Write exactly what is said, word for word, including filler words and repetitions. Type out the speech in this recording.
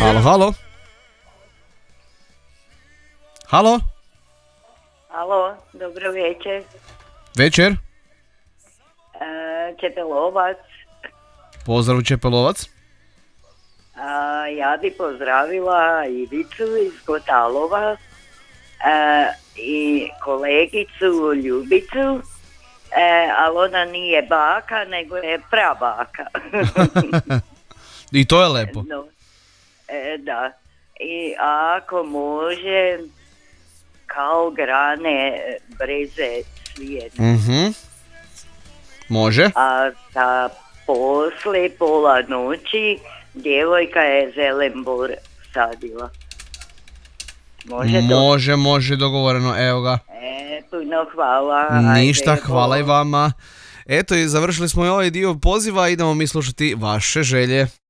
Halo, halo. Halo. Alo, dobro večer. Večer. E, Čepelovac. Pozdrav Čepelovac. A, ja bi pozdravila Ivicu iz Kotalova e, i kolegicu Ljubicu, e, ali ona nije baka, nego je prabaka. I to je lepo. No, e, da. I ako može, kao grane breze cvijene. Mhm. Može. A sa posle pola noći djevojka je zelen bor sadila. Može to? Može, može, dogovoreno, evo ga. E, puno hvala. Ništa, Ajde, hvala i bok. vama. Eto i završili smo i ovaj dio poziva, idemo mi slušati vaše želje.